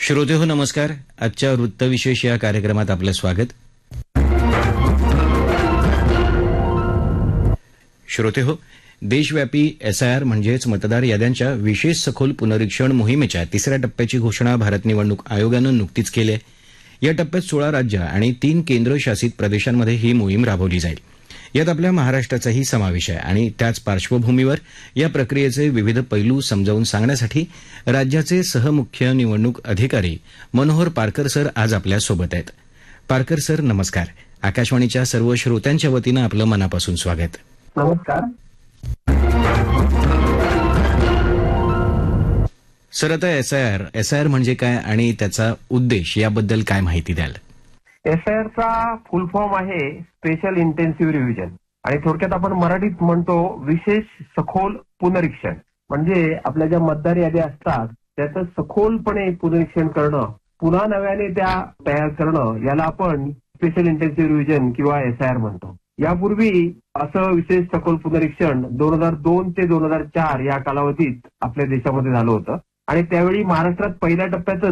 श्रोतेहो नमस्कार. आजच्या वृत्तविशेष या कार्यक्रमात आपलं स्वागत. श्रोतेहो, देशव्यापी एसआयआर म्हणजेच मतदार याद्यांच्या विशेष सखोल पुनरीक्षण मोहिमेच्या तिसऱ्या टप्प्याची घोषणा भारत निवडणूक आयोगानं नुकतीच केली आहे. या टप्प्यात 16 राज्य आणि 3 केंद्रशासित प्रदेशांमध्ये ही मोहीम राबवली जाईल. यात आपल्या महाराष्ट्राचाही समावेश आहे आणि त्याच पार्श्वभूमीवर या प्रक्रियेचे विविध पैलू समजावून सांगण्यासाठी राज्याचे सहमुख्य निवडणूक अधिकारी मनोहर पारकर सर आज आपल्यासोबत आहेत. पारकर सर नमस्कार. आकाशवाणीच्या सर्व श्रोत्यांच्या वतीनं आपलं मनापासून स्वागत. नमस्कार सर. आता एसआयआर म्हणजे काय आणि त्याचा उद्देश याबद्दल काय माहिती द्याल? एसआयआरचा फुल फॉर्म आहे स्पेशल इंटेन्सिव्ह रिव्हिजन आणि थोडक्यात आपण मराठीत म्हणतो विशेष सखोल पुनरीक्षण. म्हणजे आपल्या ज्या मतदार याद्या असतात त्याचं सखोलपणे पुनरीक्षण करणं, पुन्हा नव्याने त्या तयार करणं, याला आपण स्पेशल इंटेन्सिव्ह रिव्हिजन किंवा एसआयआर म्हणतो. यापूर्वी असं विशेष सखोल पुनरीक्षण 2002 ते 2004 या कालावधीत आपल्या देशामध्ये झालं होतं आणि त्यावेळी महाराष्ट्रात पहिल्या टप्प्याचं